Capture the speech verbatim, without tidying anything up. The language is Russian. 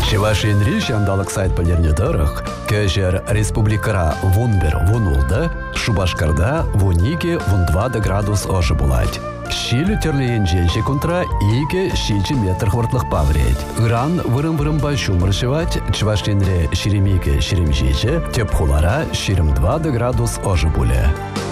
Чевашинри шандалык сайт палернедырых, көжер республикара вунбер вунулды, Шубашкарда вунике вундвада градус ожы булать. Шилю терлейен женщи контра ике шичи метр хвартлых павреть. Иран вырым-вырымба шумыршевать, Чевашинре ширемике ширемжиче, тепхулара ширим два градус ожы буле.